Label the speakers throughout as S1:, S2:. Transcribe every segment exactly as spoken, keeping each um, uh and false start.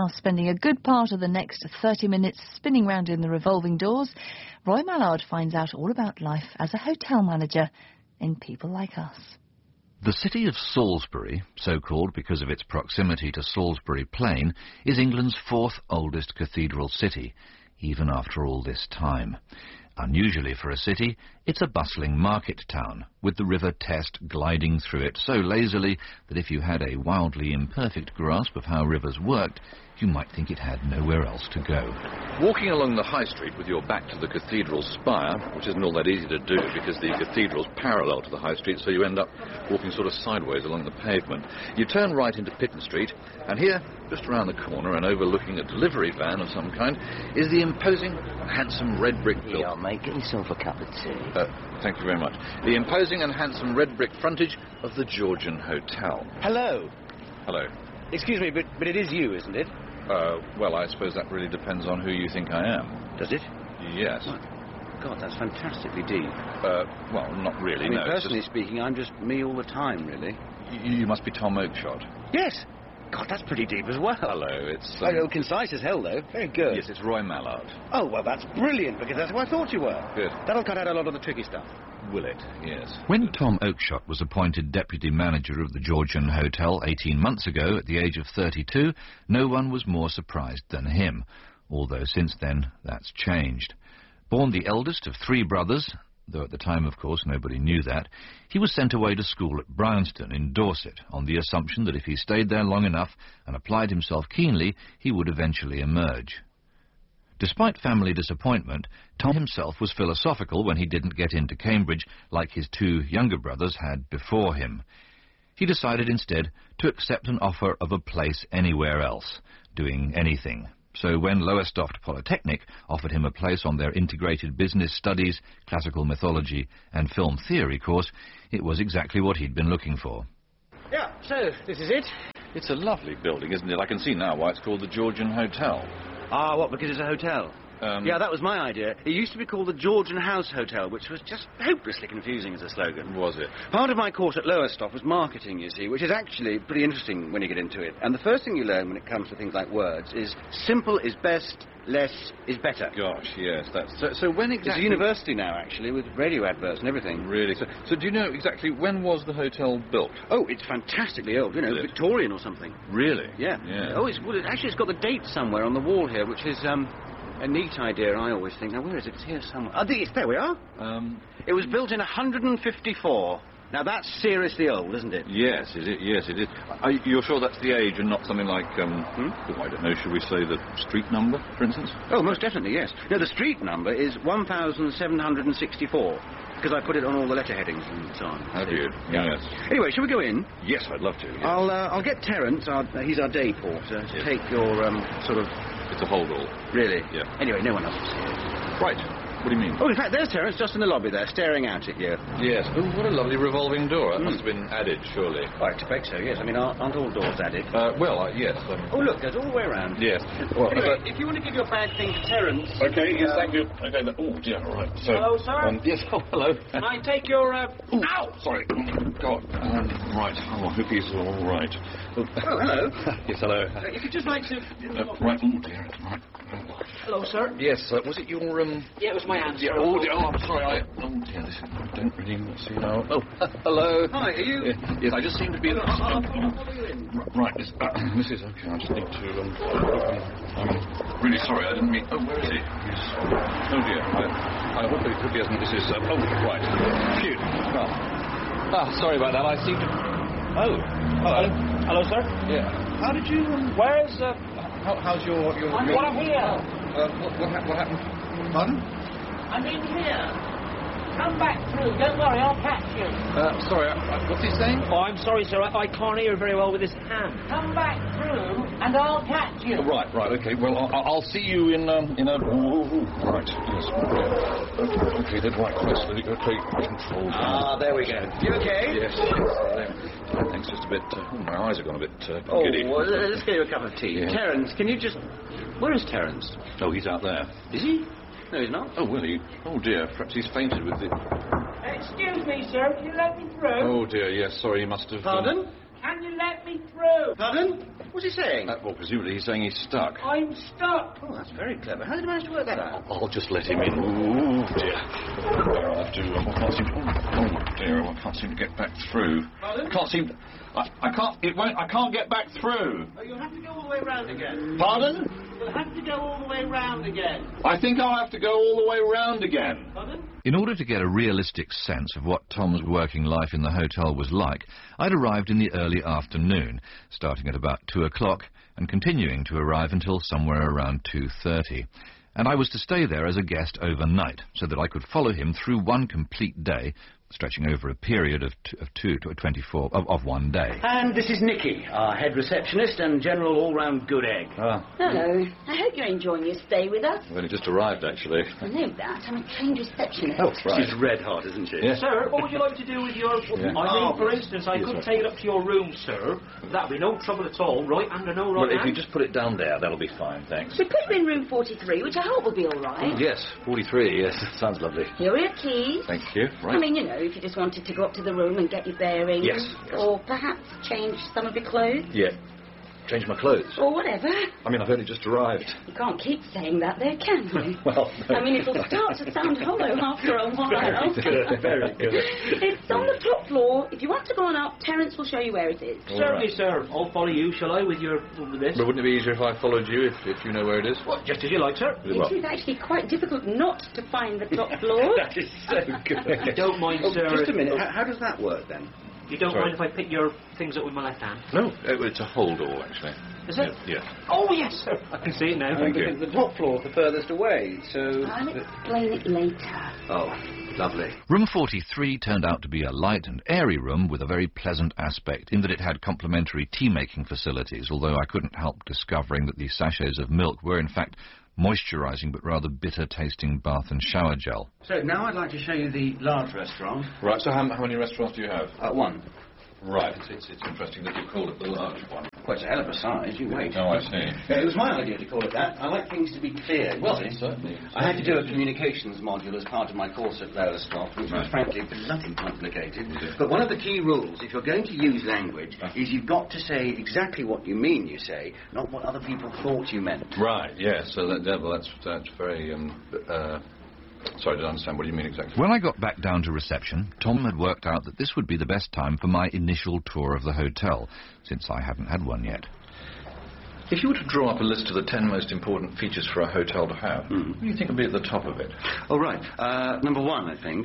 S1: now spending a good part of the next thirty minutes spinning round in the revolving doors, Roy Mallard finds out all about life as a hotel manager in People Like Us.
S2: The city of Salisbury, so called because of its proximity to Salisbury Plain, is England's fourth oldest cathedral city, even after all this time. Unusually for a city, it's a bustling market town, with the River Test gliding through it so lazily that if you had a wildly imperfect grasp of how rivers worked, you might think it had nowhere else to go.
S3: Walking along the high street with your back to the cathedral spire, which isn't all that easy to do because the cathedral's parallel to the high street, so you end up walking sort of sideways along the pavement. You turn right into Pitton Street, and here, just around the corner and overlooking a delivery van of some kind, is the imposing, handsome red brick building.
S4: Yeah, mate, get yourself a cup of tea.
S3: Uh, thank you very much. The imposing and handsome red brick frontage of the Georgian Hotel.
S5: Hello.
S3: Hello.
S5: Excuse me, but, but it is you, isn't it?
S3: Uh, well, I suppose that really depends on who you think I am.
S5: Does it?
S3: Yes.
S5: Oh, God, that's fantastically deep.
S3: Uh, well, not really,
S5: I mean,
S3: no.
S5: personally
S3: just...
S5: speaking, I'm just me all the time, really.
S3: You, you must be Tom Oakeshott.
S5: Yes. God, that's pretty deep as well.
S3: Hello, it's... Um...
S5: Oh, concise as hell, though. Very good.
S3: Yes, it's Roy Mallard.
S5: Oh, well, that's brilliant, because that's who I thought you were.
S3: Good.
S5: That'll cut out a lot of the tricky stuff.
S3: Will it? Yes.
S2: When Tom Oakeshott was appointed deputy manager of the Georgian Hotel eighteen months ago at the age of thirty-two, no one was more surprised than him, although since then that's changed. Born the eldest of three brothers, though at the time, of course, nobody knew that, he was sent away to school at Brownston in Dorset on the assumption that if he stayed there long enough and applied himself keenly, he would eventually emerge. Despite family disappointment, Tom himself was philosophical when he didn't get into Cambridge like his two younger brothers had before him. He decided instead to accept an offer of a place anywhere else, doing anything. So when Lowestoft Polytechnic offered him a place on their integrated business studies, classical mythology and film theory course, it was exactly what he'd been looking for.
S5: Yeah, so this is it?
S3: It's a lovely building, isn't it? I can see now why it's called the Georgian Hotel.
S5: Ah, what, because it's a hotel?
S3: Um,
S5: yeah, that was my idea. It used to be called the Georgian House Hotel, which was just hopelessly confusing as a slogan.
S3: Was it?
S5: Part of my course at Lowestoft was marketing, you see, which is actually pretty interesting when you get into it. And the first thing you learn when it comes to things like words is simple is best, less is better.
S3: Gosh, yes, that's... So, so when exactly...
S5: It's a university now, actually, with radio adverts and everything.
S3: Really? So, so do you know exactly when was the hotel built?
S5: Oh, it's fantastically old, you know, Victorian or something.
S3: Really?
S5: Yeah.
S3: Yeah.
S5: Oh, it's, well, it, actually, it's got the date somewhere on the wall here, which is, um... a neat idea, I always think. Now, where is it? It's here somewhere. Oh, it's, there we are.
S3: Um,
S5: it was built in one hundred fifty-four. Now, that's seriously old, isn't it?
S3: Yes, it is. Yes, it is. Are you're sure that's the age and not something like, um,
S5: hmm?
S3: oh, I don't know, should we say the street number, for instance?
S5: Oh, most definitely, yes. No, the street number is one thousand seven hundred sixty-four, because I put it on all the letter headings and so on.
S3: Have you?
S5: Yeah.
S3: Yes.
S5: Anyway, shall we go in?
S3: Yes, I'd love to. Yes.
S5: I'll, uh, I'll get Terence, our, uh, he's our day porter, to
S3: yes.
S5: take your, um, sort of...
S3: It's a hold all.
S5: Really?
S3: Yeah.
S5: Anyway, no one else is here.
S3: Right. What do you mean?
S5: Oh, in fact, there's Terence just in the lobby there, staring out at you.
S3: Yes. Oh, what a lovely revolving door. That
S5: Mm.
S3: must have been added, surely.
S5: I expect so, yes. I mean, aren't, aren't all doors added?
S3: Uh, well, uh, yes. Um,
S5: oh, look, there's all the way around.
S3: Yes. Well,
S5: anyway,
S3: uh,
S5: if you want to give your bag thing to Terence...
S3: Okay, yes,
S5: uh,
S3: thank you. Okay, then, oh, dear, all right. So,
S5: hello, sir?
S3: Um, yes, oh, hello.
S5: Can I take your... Uh...
S3: Ooh, ow! Sorry. God. Um, right. Oh, I hope he's all right.
S5: Oh, hello.
S3: Yes, hello.
S5: Uh, if you'd just like to...
S3: Uh, right, oh, dear, right.
S5: Hello, sir.
S3: Yes, uh, was it your, um...
S5: Yeah, it was my answer.
S3: Yeah, oh, dear, oh, I'm sorry, I... Oh, dear, this is... I don't really see now. Oh, hello.
S5: Hi, are you...
S3: Yeah, yes, I just seem to be...
S5: Oh, I'll, I'll follow you in.
S3: Right, this, uh, this is okay, I just need to, um... I'm really sorry, I didn't mean... Oh, where is he? He's... Oh, dear, I, I hope, he, hope he hasn't... This is... Uh, oh, right. Phew. Well... Ah, sorry about that, I seem to... Oh, hello.
S5: Hello, sir.
S3: Yeah. How did you... Um,
S5: Where's... Uh...
S3: How, how's your... your,
S5: I'm
S3: your...
S5: what I'm here.
S3: Uh, what, what, ha what happened? Pardon?
S6: I'm in here. Come back through. Don't worry, I'll catch you.
S3: Uh, sorry, uh, what's he saying?
S6: Oh, I'm sorry, sir. I, I can't hear very well with this hand. Come back through, and I'll catch you.
S3: Oh, right, right, okay. Well, I'll, I'll see you in, um, in a... Ooh, ooh, right, yes. Okay, okay, then, right, quite slowly. Okay, control.
S5: Ah, there we go. You okay?
S3: Yes, yes. Uh, thanks, just a bit... Uh, oh, my eyes have gone a bit uh,
S5: Oh,
S3: giddy.
S5: well, let's get you a cup of tea.
S3: Yeah.
S5: Terence, can you just... Where is Terence?
S3: Oh, he's out there.
S5: Is he? No, he's not.
S3: Oh, well, he... Oh, dear, perhaps he's fainted with the...
S6: Excuse me, sir. Can you let me through?
S3: Oh, dear, yes, sorry, he must have...
S5: Pardon?
S3: Um...
S6: Can you let me through?
S5: Pardon? Well, was he saying?
S3: Uh, well, presumably he's saying he's stuck.
S6: I'm stuck.
S5: Oh, that's very clever. How did you manage to work that out?
S3: I'll just let him in. Oh, dear. I'll have to... Um, I can't seem to... Oh, dear, I can't seem to get back through.
S6: Pardon?
S3: I can't seem to... I, I can't... It won't... I can't get back through.
S6: Oh, you'll have to go all the way round again.
S3: Pardon?
S6: You'll have to go all the way round again.
S3: I think I'll have to go all the way round again.
S6: Pardon?
S2: In order to get a realistic sense of what Tom's working life in the hotel was like, I'd arrived in the early afternoon, starting at about two o'clock and continuing to arrive until somewhere around two thirty. And I was to stay there as a guest overnight, so that I could follow him through one complete day, stretching over a period of, t of two to twenty-four, of, of one day.
S5: And this is Nikki, our head receptionist and general all-round good egg.
S3: Ah,
S7: Hello. I hope you're enjoying your stay with us.
S3: I've only just arrived, actually.
S7: I know that. I'm a trained receptionist.
S3: Oh, right.
S5: She's red hot, isn't she?
S3: Yes.
S6: Sir, what would you like to do with your...
S3: Yeah.
S6: I mean,
S5: Oh,
S6: for instance, I
S3: yes,
S6: could
S3: sir.
S6: take it up to your room, sir. That'd be no trouble at all. Right hand or no right
S3: Well, if
S6: hand?
S3: you just put it down there, that'll be fine, thanks.
S7: We put you in room forty-three, which I hope will be all right.
S3: Yes, forty-three, yes, sounds lovely.
S7: Here are your keys.
S3: Thank you. Right.
S7: I mean, you know, if you just wanted to go up to the room and get your bearings.
S3: Yes, yes.
S7: Or perhaps change some of your clothes.
S3: Yeah. Change my clothes.
S7: Or whatever.
S3: I mean, I've only just arrived.
S7: You can't keep saying that there, can you?
S3: Well, no.
S7: I mean, it'll start to sound hollow after a while.
S3: Very good, very good.
S7: It's on the top floor. If you want to go on up, Terence will show you where it is.
S3: All
S6: Certainly,
S3: right.
S6: sir. I'll follow you, shall I, with your... with this?
S3: But wouldn't it be easier if I followed you, if, if you know where it is?
S6: Well, just as you like, sir.
S3: Well,
S7: It is actually quite difficult not to find the top floor.
S5: That is so good.
S6: You don't mind,
S5: Oh,
S6: sir...
S5: just a minute. How, how does that work, then?
S6: You don't
S3: Sorry.
S6: mind if I pick your things up with my left hand?
S3: no, it, it's a hold all, actually.
S6: Is it?
S3: Yeah.
S6: Oh, yes, sir. I can see it now.
S3: Thank
S5: the,
S3: you.
S5: the top floor's the furthest away, so...
S7: I'll explain it later.
S5: Oh, lovely.
S2: Room forty-three turned out to be a light and airy room with a very pleasant aspect, in that it had complimentary tea-making facilities, although I couldn't help discovering that the sachets of milk were, in fact, moisturising but rather bitter-tasting bath and shower gel.
S5: So now I'd like to show you the large restaurant.
S3: Right, so how, how many restaurants do you have?
S5: Uh, one.
S3: Right, it's, it's, it's interesting that you called it the large one.
S5: Well, it's a hell of a size. You wait.
S3: Oh, I see.
S5: Uh, it was my idea to call it that. I like things to be clear. you
S3: Well,
S5: see.
S3: certainly.
S5: I had to do a communications module as part of my course at Lowestoft, which was
S3: Right.
S5: frankly bloody complicated.
S3: Yes.
S5: But one of the key rules, if you're going to use language,
S3: Ah.
S5: is you've got to say exactly what you mean you say, not what other people thought you meant.
S3: Right, yes, so that, that, well, that's, that's very, um, uh, sorry, I didn't understand. What do you mean exactly?
S2: When I got back down to reception, Tom had worked out that this would be the best time for my initial tour of the hotel, since I hadn't had one yet.
S3: If you were to draw up a list of the ten most important features for a hotel to have,
S5: Hmm.
S3: what do you think would be at the top of it?
S5: Oh, right. Uh, number one, I think.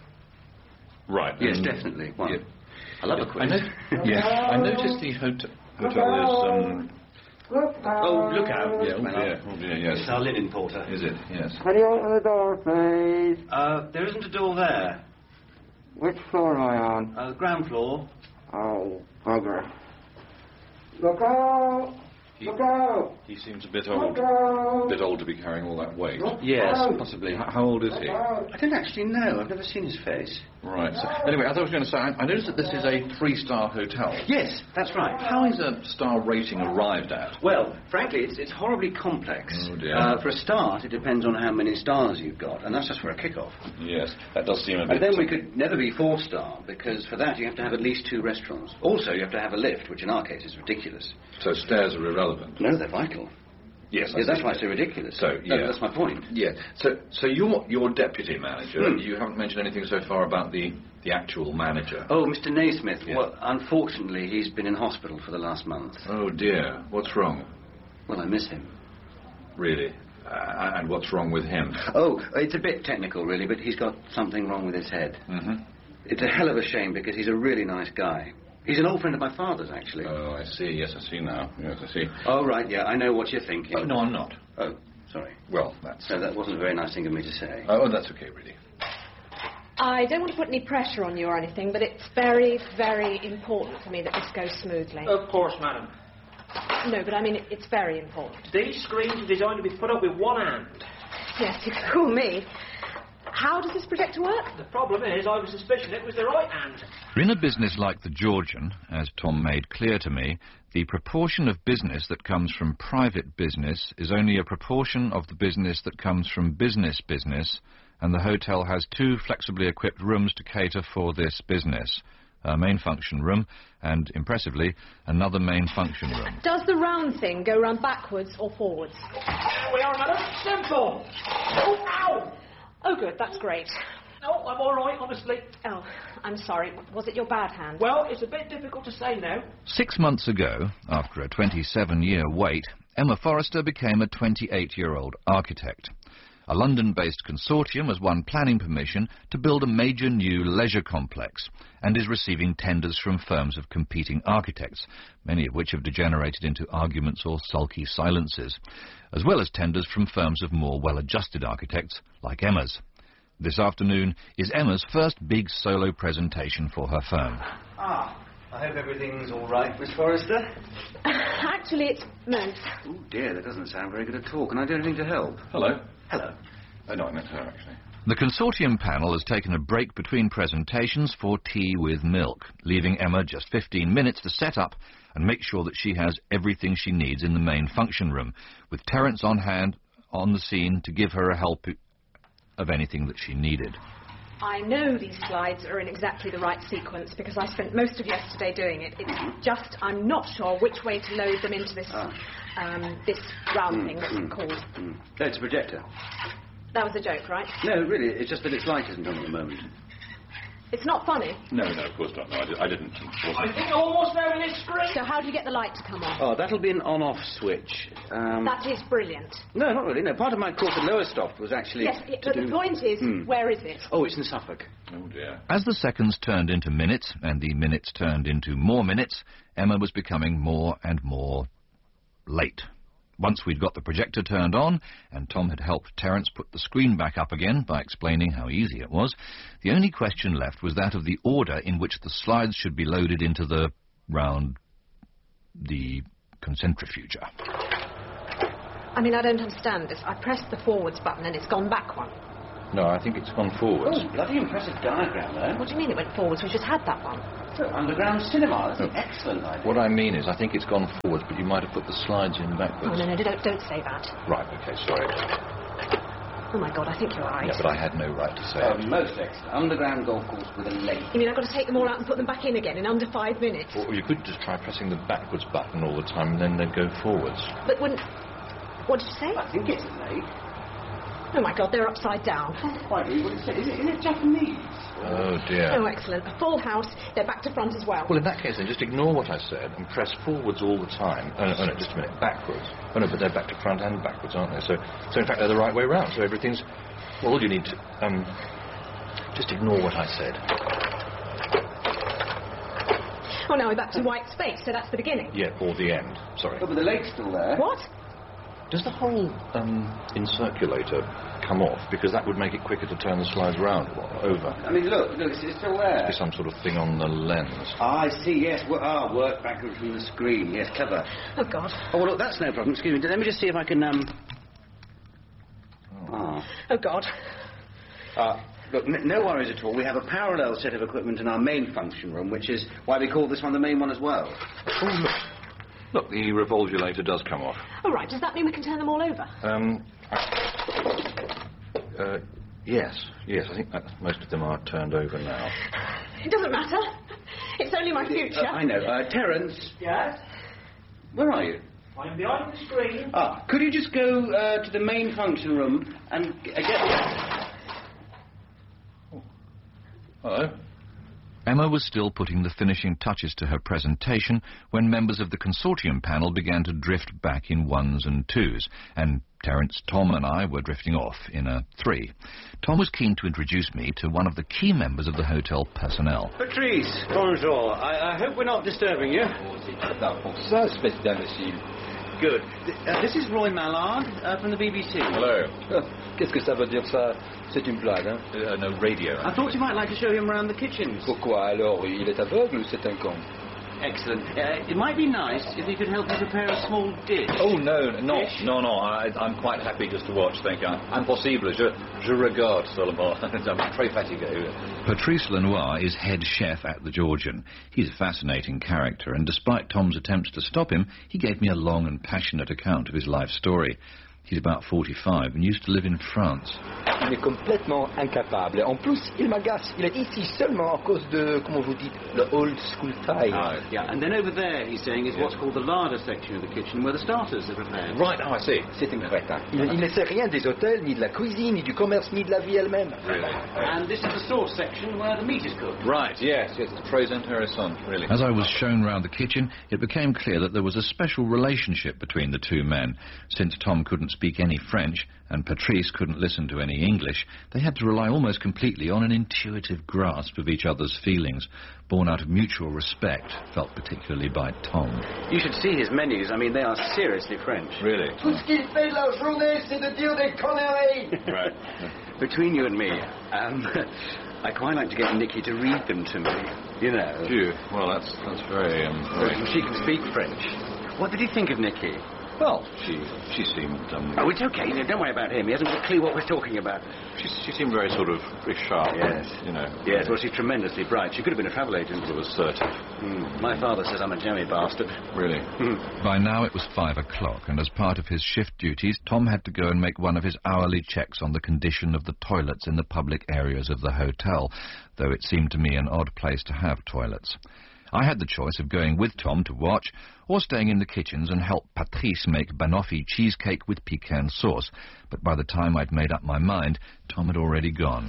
S3: Right.
S5: Yes,
S3: um,
S5: definitely. One.
S3: yeah.
S5: I love a
S3: I
S5: quiz.
S3: know, yeah, I noticed the hot- hotel is, um...
S5: Oh, look out.
S3: Yeah, oh dear, oh dear, yes.
S5: It's our linen porter.
S3: Is it? Yes.
S8: Can you open the door, please?
S5: Uh, there isn't a door there.
S8: Which floor am I on?
S5: Uh, ground floor.
S8: Oh, bugger. Look out!
S3: He,
S8: Look out!
S3: he seems a bit old.
S8: Look out!
S3: A bit old to be carrying all that weight.
S5: Yes,
S8: out!
S5: possibly.
S3: H- How old is he?
S5: I don't actually know. I've never seen his face.
S3: Right. So, anyway, as I was going to say, I, I noticed that this is a three-star hotel.
S5: Yes, that's right.
S3: How is a star rating arrived at?
S5: Well, frankly, it's, it's horribly complex.
S3: Oh, dear.
S5: Uh, for a start, it depends on how many stars you've got, and that's just for a kick-off.
S3: Yes, that does seem a bit...
S5: And then we could never be four-star, because for that you have to have at least two restaurants. Also, you have to have a lift, which in our case is ridiculous.
S3: So stairs are irrelevant?
S5: No, they're vital.
S3: Yes, I
S5: Yeah, that's
S3: see.
S5: why it's so ridiculous.
S3: So,
S5: That-
S3: yeah.
S5: that's my point.
S3: Yeah. So, so you're your deputy manager.
S5: Hmm.
S3: You haven't mentioned anything so far about the the actual manager.
S5: Oh, Mister Naismith.
S3: Yeah.
S5: Well, unfortunately, he's been in hospital for the last month.
S3: Oh dear. What's wrong?
S5: Well, I miss him.
S3: Really? Uh, and what's wrong with him?
S5: Oh, it's a bit technical, really, but he's got something wrong with his head.
S3: Mm-hmm.
S5: It's a hell of a shame because he's a really nice guy. He's an old friend of my father's, actually.
S3: Oh, I see. Yes, I see now. Yes, I see.
S5: Oh, right, yeah, I know what you're thinking.
S3: Oh, no, I'm not.
S5: Oh, sorry.
S3: Well, that's...
S5: So that wasn't a very nice thing of me to say.
S3: Oh, that's okay, really.
S9: I don't want to put any pressure on you or anything, but it's very, very important for me that this goes smoothly.
S6: Of course, madam.
S9: No, but I mean, it, it's very important.
S6: These screens are designed to be put up with one hand.
S9: Yes, you can call me. How does this projector work?
S6: The problem is, I was suspicious it was the right hand.
S2: In a business like the Georgian, as Tom made clear to me, the proportion of business that comes from private business is only a proportion of the business that comes from business business, and the hotel has two flexibly equipped rooms to cater for this business. her main function room, and, impressively, another main function room.
S9: Does the round thing go round backwards or forwards?
S6: There we are, madam. Simple. Oh, ow!
S9: Oh, good, that's great.
S6: No, I'm all right, honestly.
S9: Oh, I'm sorry. Was it your bad hand?
S6: Well, it's a bit difficult to say now.
S2: Six months ago, after a twenty-seven-year wait, Emma Forrester became a twenty-eight-year-old architect. A London-based consortium has won planning permission to build a major new leisure complex and is receiving tenders from firms of competing architects, many of which have degenerated into arguments or sulky silences, as well as tenders from firms of more well-adjusted architects like Emma's. This afternoon is Emma's first big solo presentation for her firm.
S5: Ah, I hope everything's all right, Miss Forrester.
S9: Actually, it's no.
S5: Oh, dear, that doesn't sound very good at all. Can I do anything to help?
S3: Hello.
S5: Hello.
S3: Oh, no, I meant her, actually.
S2: The consortium panel has taken a break between presentations for tea with milk, leaving Emma just fifteen minutes to set up and make sure that she has everything she needs in the main function room, with Terence on hand on the scene to give her a help of anything that she needed.
S9: I know these slides are in exactly the right sequence because I spent most of yesterday doing it. It's just I'm not sure which way to load them into this
S5: Ah.
S9: um, this round
S5: Mm,
S9: thing. What's
S5: mm,
S9: it called?
S5: Mm. No, it's a projector.
S9: That was a joke, right?
S5: No, really, it's just that its light isn't on at the moment.
S9: It's not funny.
S3: No, no, of course not. No, I, di I didn't.
S6: I think I'm almost there with this screen.
S9: So how do you get the light to come on?
S5: Oh, that'll be an on-off switch. Um,
S9: That is brilliant.
S5: No, not really. No, part of my course at Lowestoft was actually
S9: Yes,
S5: to
S9: but
S5: do...
S9: the point is,
S5: Hmm.
S9: where is it?
S5: Oh, it's in Suffolk.
S3: Oh, dear.
S2: As the seconds turned into minutes and the minutes turned into more minutes, Emma was becoming more and more late. Once we'd got the projector turned on, and Tom had helped Terence put the screen back up again by explaining how easy it was, the only question left was that of the order in which the slides should be loaded into the round... the concentrifuge.
S9: I mean, I don't understand this. I pressed the forwards button and it's gone back one.
S3: No, I think it's gone forwards.
S5: Oh, bloody impressive diagram there.
S9: What do you mean it went forwards? We just had that one.
S5: Oh, underground cinema. That's an excellent idea.
S3: What I mean is, I think it's gone forwards, but you might have put the slides in
S9: Oh,
S3: backwards.
S9: no, no, don't, don't say that.
S3: Right, okay, sorry.
S9: Oh, my God, I think you're right.
S3: Yeah, but I had no right to say
S5: Oh,
S3: it.
S5: most excellent. Underground golf course with a lake.
S9: You mean I've got to take them all out and put them back in again in under five minutes?
S3: Or you could just try pressing the backwards button all the time, and then they'd go forwards.
S9: But wouldn't... What did you say?
S5: I think it's a lake.
S9: Oh, my God, they're upside down.
S5: Quite really what it said. Is it, is it Japanese?
S3: Oh, dear.
S9: Oh, excellent. A full house. They're back to front as well.
S3: Well, in that case, then just ignore what I said and press forwards all the time. Oh, no, oh, no, just a minute, backwards. Oh, no, but they're back to front and backwards, aren't they? So, so in fact, they're the right way round. So everything's... Well, all you need to... Um, just ignore what I said.
S9: Oh, now we're back to white space, so that's the beginning.
S3: Yeah, or the end. Sorry.
S5: Oh, but the lake's still there.
S9: What?
S3: Does the whole um, incirculator come off? Because that would make it quicker to turn the slides round or over.
S5: I mean, look, look, it's, it's still there.
S3: There's some sort of thing on the lens.
S5: Ah, I see, yes. Wo- Ah, work backwards from the screen. Yes, clever.
S9: Oh, God.
S5: Oh, well, look, that's no problem. Excuse me. Let me just see if I can, um... Ah.
S9: Oh, God.
S5: Ah, look, n no worries at all. We have a parallel set of equipment in our main function room, which is why we call this one the main one as well.
S3: Oh, look. Look, the revolvulator does come off.
S9: All right, does that mean we can turn them all over?
S3: Um, I, uh, yes, yes, I think that most of them are turned over now.
S9: It doesn't matter. It's only my future.
S5: Uh, I know. Uh, Terence,
S6: Yes?
S5: where are you?
S6: I'm behind the screen.
S5: Ah, could you just go uh, to the main function room and g- uh, get...
S3: Hello?
S2: Emma was still putting the finishing touches to her presentation when members of the consortium panel began to drift back in ones and twos, and Terence, Tom and I were drifting off in a three. Tom was keen to introduce me to one of the key members of the hotel personnel.
S5: Patrice, bonjour. I, I hope we're not disturbing you. Good. Th- Uh, this is Roy Mallard uh, from the B B C.
S3: Hello.
S10: Qu'est-ce que ça veut dire ça? C'est une blague, hein?
S3: Uh, no, radio.
S5: I thought you might like to show him around the kitchens.
S10: Pourquoi alors? Il est aveugle ou c'est un con?
S5: Excellent. Uh, it might be nice if you could help me prepare a small dish.
S3: Oh, no, no,
S5: Dish?
S3: no, no, I, I'm quite happy just to watch, thank you. Impossible, je, je regarde seulement. I'm très fatigué.
S2: Patrice Lenoir is head chef at the Georgian. He's a fascinating character, and despite Tom's attempts to stop him, he gave me a long and passionate account of his life story. He's about forty-five and used to live in France.
S10: Il est complètement incapable. En plus, il m'agace. Il est ici seulement à cause de, comment vous dites, the old school style.
S5: Oh, yeah, and then over there, he's saying, is what's called the larder section of the kitchen, where the starters are prepared.
S3: Right, oh, I see.
S10: C'est un crétin. Il, il ne sait rien des hôtels, ni de la cuisine, ni du commerce, ni de la vie elle-même.
S3: Really?
S5: And this is the sauce section where the meat is cooked.
S3: Right, yes, yes, it's très intéressant, really.
S2: As I was shown round the kitchen, it became clear that there was a special relationship between the two men. Since Tom couldn't speak any French and Patrice couldn't listen to any English, they had to rely almost completely on an intuitive grasp of each other's feelings, born out of mutual respect, felt particularly by Tom.
S5: You should see his menus. I mean, they are seriously French.
S3: Really?
S8: Tout ce qu'il fait la journée, c'est de dire des conneries.
S5: Right. Between you and me, um, I quite like to get Nikki to read them to me, you know.
S3: Do you? Well, that's, that's very, um... very...
S5: She can speak French. What did you think of Nikki?
S3: Well, she she seemed... Um,
S5: oh, it's okay. Don't worry about him. He hasn't got a clue what we're talking about.
S3: She, she seemed very sort of very sharp.
S5: Yes.
S3: You know.
S5: Yes, well, she's tremendously bright. She could have been a travel agent.
S3: Sort of assertive.
S5: Mm. My father says I'm a jammy bastard.
S3: Really?
S5: Mm.
S2: By now it was five o'clock, and as part of his shift duties, Tom had to go and make one of his hourly checks on the condition of the toilets in the public areas of the hotel, though it seemed to me an odd place to have toilets. I had the choice of going with Tom to watch or staying in the kitchens and help Patrice make banoffee cheesecake with pecan sauce, but by the time I'd made up my mind, Tom had already gone.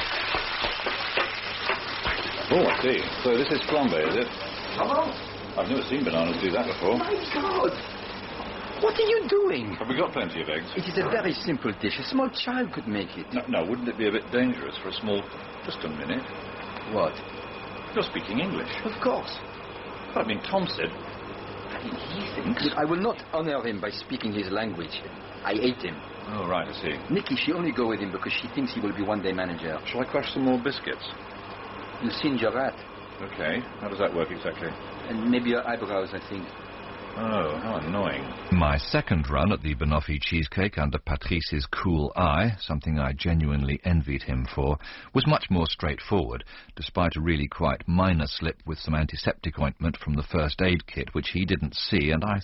S3: Oh, I see. So this is flambe, is it?
S10: Hello?
S3: I've never seen bananas do that before.
S10: My God! What are you doing?
S3: Have we got plenty of eggs?
S10: It is a very simple dish. A small child could make it.
S3: No, no, wouldn't it be a bit dangerous for a small... Just a minute.
S10: What?
S3: You're speaking English.
S10: Of course.
S3: But, I mean, Tom said... He thinks...
S10: Look, I will not honor him by speaking his language. I hate him.
S3: Oh, right, I see.
S10: Nikki, she only go with him because she thinks he will be one day manager.
S3: Shall I crush some more biscuits?
S10: You'll singe your rat.
S3: Okay. How does that work exactly?
S10: And maybe your eyebrows, I think.
S3: Oh, how annoying.
S2: My second run at the banoffee cheesecake under Patrice's cool eye, something I genuinely envied him for, was much more straightforward, despite a really quite minor slip with some antiseptic ointment from the first aid kit, which he didn't see and I